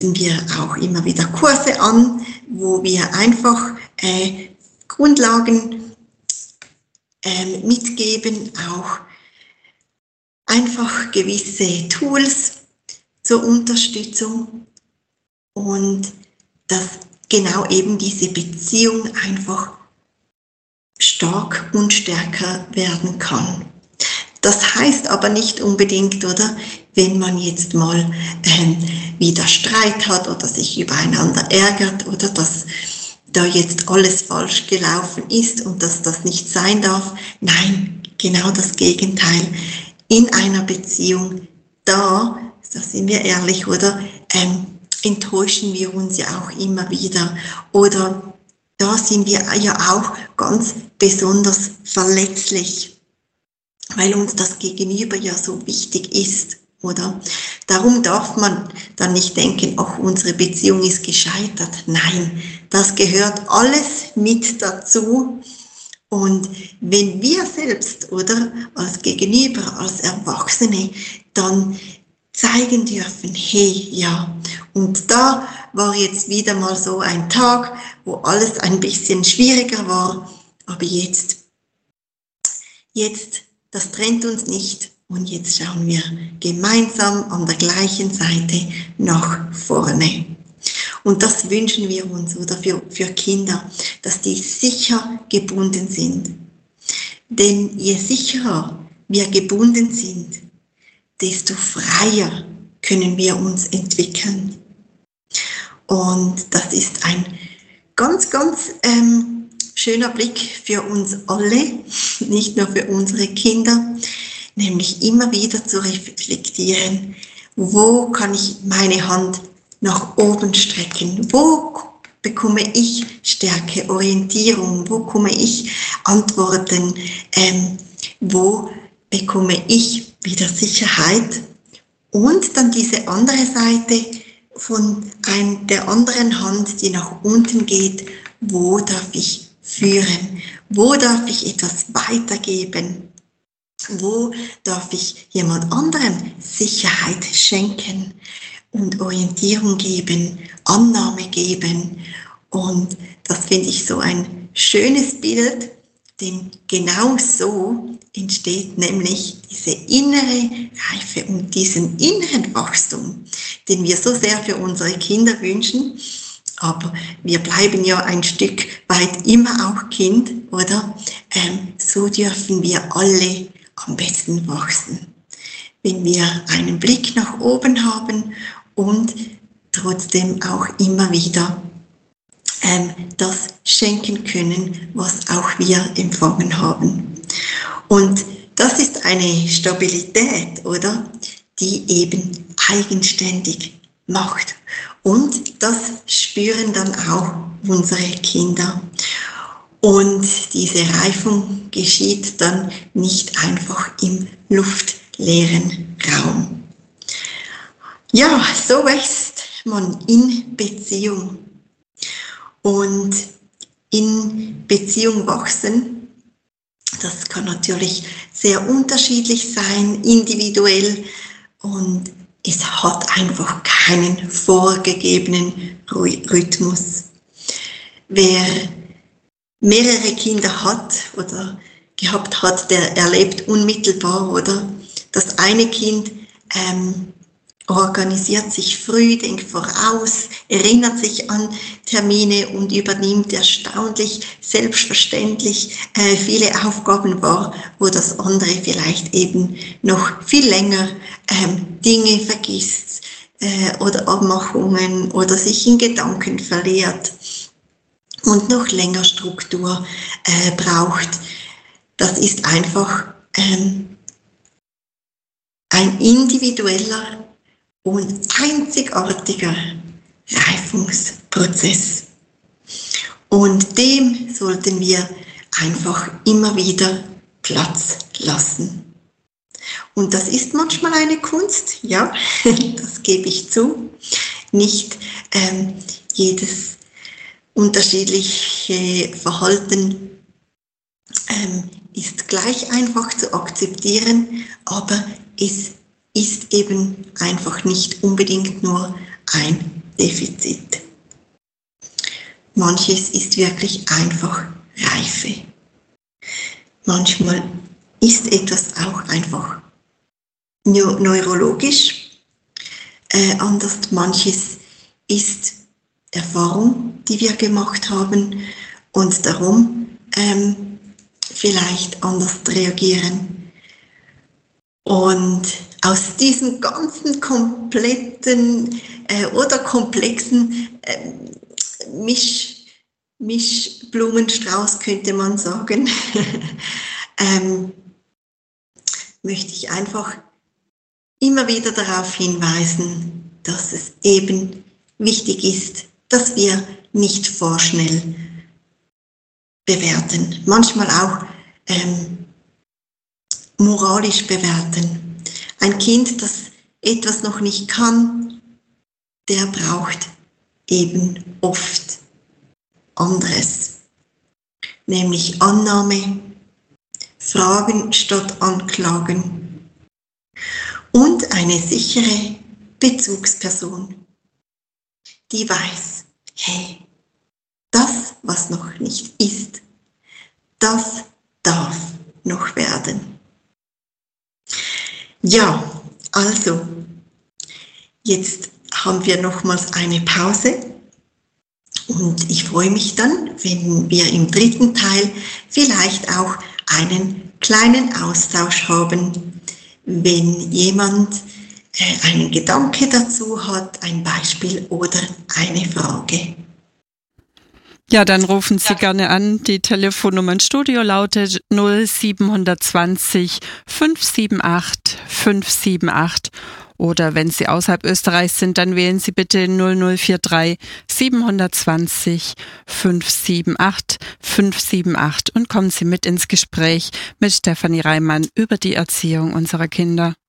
wir auch immer wieder Kurse an, wo wir einfach Grundlagen mitgeben, auch einfach gewisse Tools zur Unterstützung und dass genau eben diese Beziehung einfach stark und stärker werden kann. Das heißt aber nicht unbedingt, oder, wenn man jetzt mal wieder Streit hat oder sich übereinander ärgert oder dass da jetzt alles falsch gelaufen ist und dass das nicht sein darf. Nein, genau das Gegenteil. In einer Beziehung, da sind wir ehrlich, oder, enttäuschen wir uns ja auch immer wieder. Oder da sind wir ja auch ganz besonders verletzlich, weil uns das Gegenüber ja so wichtig ist, oder? Darum darf man dann nicht denken, ach, unsere Beziehung ist gescheitert. Nein, das gehört alles mit dazu. Und wenn wir selbst, oder, als Gegenüber, als Erwachsene, dann zeigen dürfen, hey, ja, und da war jetzt wieder mal so ein Tag, wo alles ein bisschen schwieriger war, aber jetzt, das trennt uns nicht und jetzt schauen wir gemeinsam an der gleichen Seite nach vorne. Und das wünschen wir uns, oder, für Kinder, dass die sicher gebunden sind. Denn je sicherer wir gebunden sind, desto freier können wir uns entwickeln. Und das ist ein ganz, ganz schöner Blick für uns alle, nicht nur für unsere Kinder, nämlich immer wieder zu reflektieren, wo kann ich meine Hand nach oben strecken, wo bekomme ich Stärke, Orientierung, wo bekomme ich Antworten, wo bekomme ich wieder Sicherheit und dann diese andere Seite von der anderen Hand, die nach unten geht, wo darf ich führen, wo darf ich etwas weitergeben, wo darf ich jemand anderem Sicherheit schenken und Orientierung geben, Annahme geben. Und das finde ich so ein schönes Bild, denn genau so entsteht nämlich diese innere Reife und diesen inneren Wachstum, den wir so sehr für unsere Kinder wünschen. Aber wir bleiben ja ein Stück weit immer auch Kind, oder? So dürfen wir alle am besten wachsen, wenn wir einen Blick nach oben haben und trotzdem auch immer wieder das schenken können, was auch wir empfangen haben. Und das ist eine Stabilität, oder? Die eben eigenständig macht. Und das spüren dann auch unsere Kinder. Und diese Reifung geschieht dann nicht einfach im luftleeren Raum. Ja, so wächst man in Beziehung. Und in Beziehung wachsen, das kann natürlich sehr unterschiedlich sein, individuell, und es hat einfach keinen vorgegebenen Rhythmus. Wer mehrere Kinder hat oder gehabt hat, der erlebt unmittelbar, oder? Das eine Kind organisiert sich früh, denkt voraus, erinnert sich an Termine und übernimmt erstaunlich selbstverständlich viele Aufgaben wahr, wo das andere vielleicht eben noch viel länger Dinge vergisst oder Abmachungen oder sich in Gedanken verliert und noch länger Struktur braucht. Das ist einfach ein individueller und einzigartiger Reifungsprozess. Und dem sollten wir einfach immer wieder Platz lassen. Und das ist manchmal eine Kunst, ja, das gebe ich zu. Nicht jedes unterschiedliche Verhalten ist gleich einfach zu akzeptieren, aber es ist eben einfach nicht unbedingt nur ein Defizit. Manches ist wirklich einfach Reife. Manchmal ist etwas auch einfach neurologisch anders. Manches ist Erfahrung, die wir gemacht haben und darum vielleicht anders reagieren. Und aus diesem ganzen kompletten oder komplexen Mischblumenstrauß, könnte man sagen, möchte ich einfach immer wieder darauf hinweisen, dass es eben wichtig ist, dass wir nicht vorschnell bewerten. Manchmal auch moralisch bewerten. Ein Kind, das etwas noch nicht kann, der braucht eben oft anderes, nämlich Annahme, Fragen statt Anklagen und eine sichere Bezugsperson, die weiß, hey, das, was noch nicht ist, das darf noch werden. Ja, also, jetzt haben wir nochmals eine Pause und ich freue mich dann, wenn wir im dritten Teil vielleicht auch einen kleinen Austausch haben, wenn jemand einen Gedanke dazu hat, ein Beispiel oder eine Frage. Ja, dann rufen Sie gerne an. Die Telefonnummer im Studio lautet 0720 578 578. Oder wenn Sie außerhalb Österreichs sind, dann wählen Sie bitte 0043 720 578 578 und kommen Sie mit ins Gespräch mit Stefanie Reimann über die Erziehung unserer Kinder.